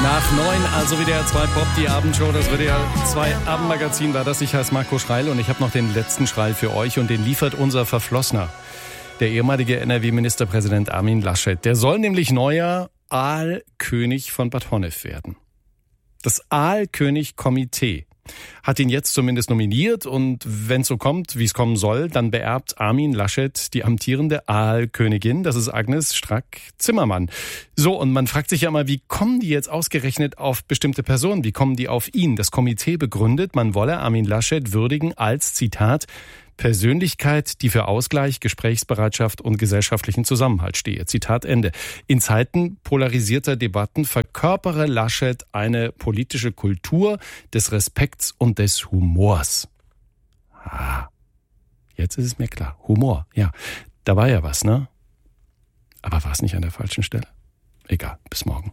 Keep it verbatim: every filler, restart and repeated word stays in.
Nach neun, also W D R zwei Pop, die Abendshow, das W D R zwei Abendmagazin war das. Ich heiße Marco Schreil und ich habe noch den letzten Schreil für euch und den liefert unser Verflossener, der ehemalige N R W-Ministerpräsident Armin Laschet. Der soll nämlich neuer Aalkönig von Bad Honnef werden. Das Aalkönig-Komitee hat ihn jetzt zumindest nominiert und wenn es so kommt, wie es kommen soll, dann beerbt Armin Laschet die amtierende Aalkönigin. Das ist Agnes Strack-Zimmermann. So, und man fragt sich ja mal, wie kommen die jetzt ausgerechnet auf bestimmte Personen? Wie kommen die auf ihn? Das Komitee begründet, man wolle Armin Laschet würdigen als, Zitat, Persönlichkeit, die für Ausgleich, Gesprächsbereitschaft und gesellschaftlichen Zusammenhalt stehe. Zitat Ende. In Zeiten polarisierter Debatten verkörpere Laschet eine politische Kultur des Respekts und des Humors. Ah, jetzt ist es mir klar. Humor, ja. Da war ja was, ne? Aber war es nicht an der falschen Stelle? Egal, bis morgen.